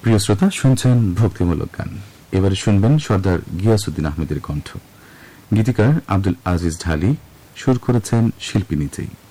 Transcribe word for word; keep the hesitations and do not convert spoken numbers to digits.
প্রিয় শ্রোতা, শুনছেন ভক্তিমূলক গান। এবারে শুনবেন সর্দার গিয়াসউদ্দিন আহমেদের কণ্ঠ। গীতিকার আব্দুল আজিজ ঢালি, সুর করেছেন শিল্পী নিজেই।